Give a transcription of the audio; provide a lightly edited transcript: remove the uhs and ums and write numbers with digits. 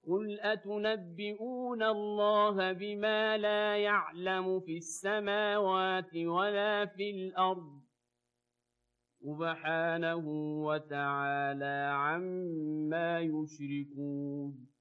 قل أتنبئون الله بما لا يعلم في السماوات ولا في الأرض سبحانه وتعالى عما يشركون